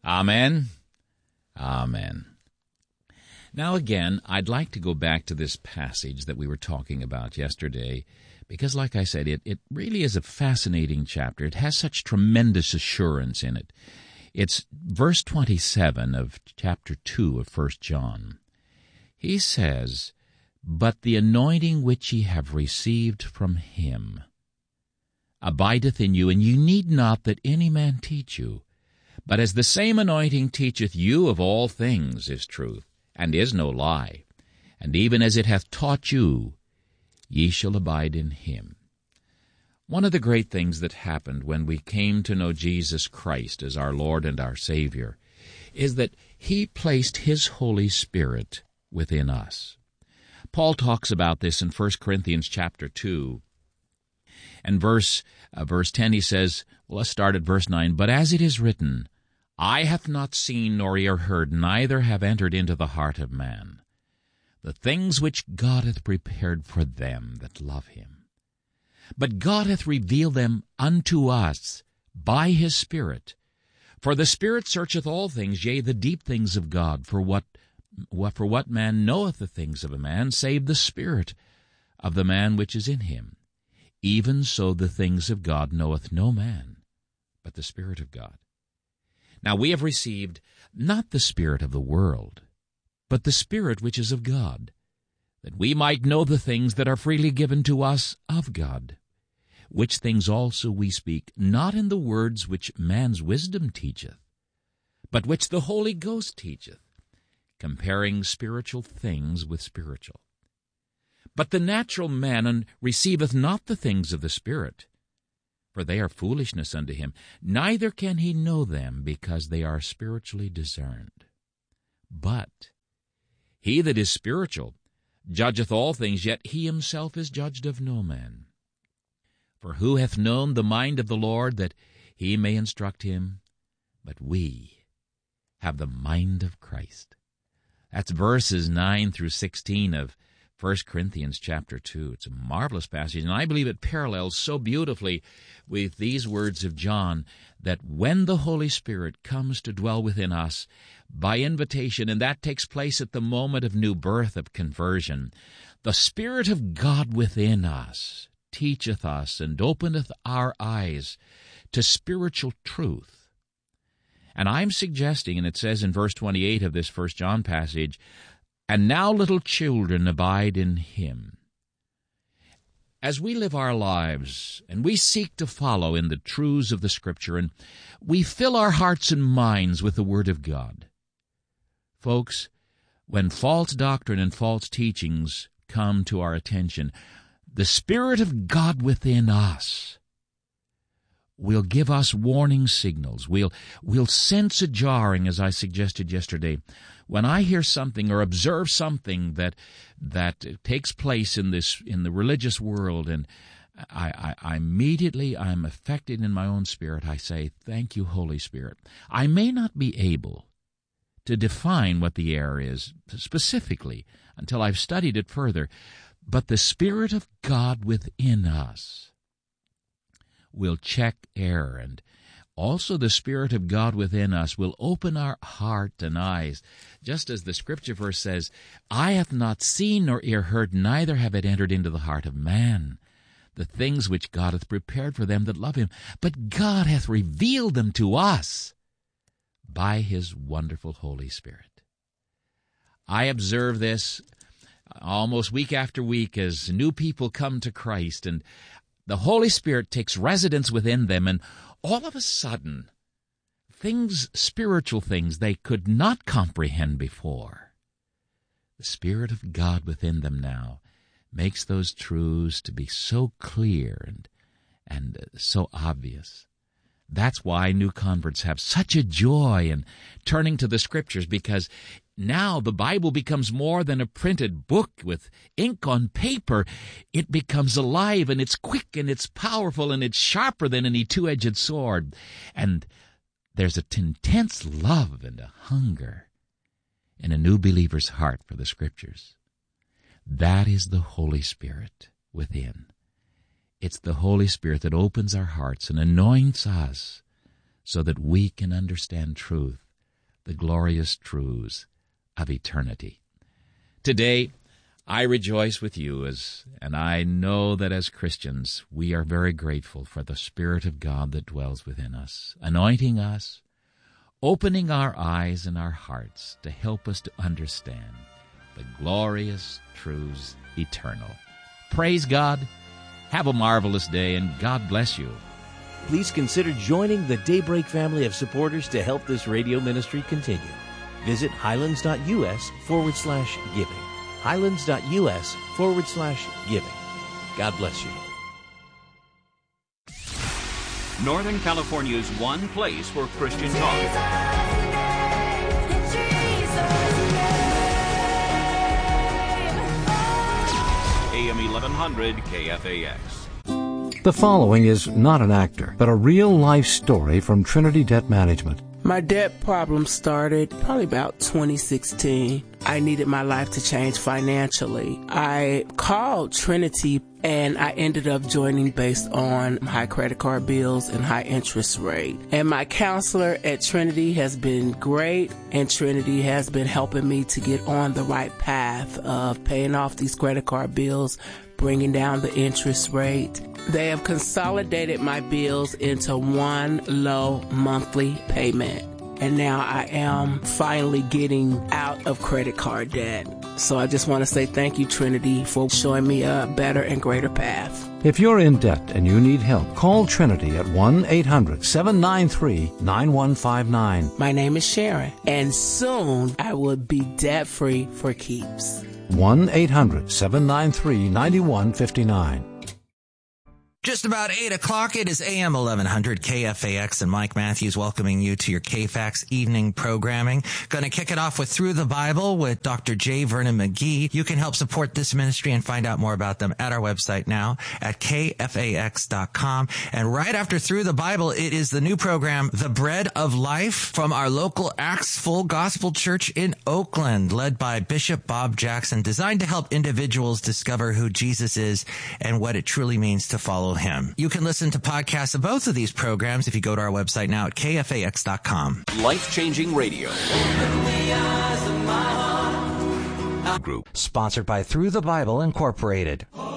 Amen. Amen. Now again, I'd like to go back to this passage that we were talking about yesterday, because like I said, it really is a fascinating chapter. It has such tremendous assurance in it. It's verse 27 of chapter 2 of 1 John. He says, "But the anointing which ye have received from him abideth in you, and ye need not that any man teach you. But as the same anointing teacheth you of all things is truth, and is no lie, and even as it hath taught you, ye shall abide in him." One of the great things that happened when we came to know Jesus Christ as our Lord and our Savior is that he placed his Holy Spirit within us. Paul talks about this in 1 Corinthians chapter 2. And verse 10 he says, well, let's start at verse 9, "But as it is written, Eye hath not seen nor ear heard, neither have entered into the heart of man, the things which God hath prepared for them that love him. But God hath revealed them unto us by his Spirit. For the Spirit searcheth all things, yea, the deep things of God. For what man knoweth the things of a man, save the spirit of the man which is in him? Even so the things of God knoweth no man, but the Spirit of God. Now we have received not the spirit of the world, but the Spirit which is of God, that we might know the things that are freely given to us of God, which things also we speak, not in the words which man's wisdom teacheth, but which the Holy Ghost teacheth, comparing spiritual things with spiritual. But the natural man receiveth not the things of the Spirit, for they are foolishness unto him, neither can he know them, because they are spiritually discerned. But he that is spiritual judgeth all things, yet he himself is judged of no man. For who hath known the mind of the Lord, that he may instruct him? But we have the mind of Christ." That's verses 9 through 16 of 1 Corinthians chapter 2. It's a marvelous passage, and I believe it parallels so beautifully with these words of John, that when the Holy Spirit comes to dwell within us by invitation, and that takes place at the moment of new birth, of conversion, the Spirit of God within us teacheth us and openeth our eyes to spiritual truth. And I'm suggesting, and it says in verse 28 of this 1 John passage, "And now, little children, abide in him." As we live our lives and we seek to follow in the truths of the Scripture, and we fill our hearts and minds with the Word of God, folks, when false doctrine and false teachings come to our attention, the Spirit of God within us will give us warning signals. We'll sense a jarring, as I suggested yesterday. When I hear something or observe something that takes place in the religious world, and I immediately I'm affected in my own spirit, I say, "Thank you, Holy Spirit." I may not be able to define what the error is specifically until I've studied it further, but the Spirit of God within us will check error, and also the Spirit of God within us will open our heart and eyes. Just as the Scripture verse says, "Eye hath not seen nor ear heard, neither have it entered into the heart of man, the things which God hath prepared for them that love him. But God hath revealed them to us by his wonderful Holy Spirit." I observe this almost week after week as new people come to Christ, and the Holy Spirit takes residence within them, and all of a sudden, spiritual things they could not comprehend before, the Spirit of God within them now makes those truths to be so clear and so obvious. That's why new converts have such a joy in turning to the Scriptures, because now the Bible becomes more than a printed book with ink on paper. It becomes alive, and it's quick, and it's powerful, and it's sharper than any two-edged sword. And there's an intense love and a hunger in a new believer's heart for the Scriptures. That is the Holy Spirit within. It's the Holy Spirit that opens our hearts and anoints us so that we can understand truth the glorious truths of eternity. Today, I rejoice with you, and I know that as Christians, we are very grateful for the Spirit of God that dwells within us, anointing us, opening our eyes and our hearts to help us to understand the glorious truths eternal. Praise God. Have a marvelous day, and God bless you. Please consider joining the Daybreak family of supporters to help this radio ministry continue. Visit highlands.us/giving. highlands.us/giving. God bless you. Northern California's one place for Christian talk. AM 1100 KFAX. The following is not an actor, but a real-life story from Trinity Debt Management. My debt problem started probably about 2016. I needed my life to change financially. I called Trinity and I ended up joining based on high credit card bills and high interest rate. And my counselor at Trinity has been great, and Trinity has been helping me to get on the right path of paying off these credit card bills, bringing down the interest rate. They have consolidated my bills into one low monthly payment. And now I am finally getting out of credit card debt. So I just want to say thank you, Trinity, for showing me a better and greater path. If you're in debt and you need help, call Trinity at 1-800-793-9159. My name is Sharon, and soon I will be debt-free for keeps. 1-800-793-9159. Just about 8 o'clock, it is AM 1100 KFAX, and Mike Matthews welcoming you to your KFAX evening programming. Going to kick it off with Through the Bible with Dr. J. Vernon McGee. You can help support this ministry and find out more about them at our website now at kfax.com. And right after Through the Bible, it is the new program, The Bread of Life, from our local Acts Full Gospel Church in Oakland, led by Bishop Bob Jackson, designed to help individuals discover who Jesus is and what it truly means to follow him. You can listen to podcasts of both of these programs if you go to our website now at kfax.com. Life-changing radio. Group. Sponsored by Through the Bible Incorporated.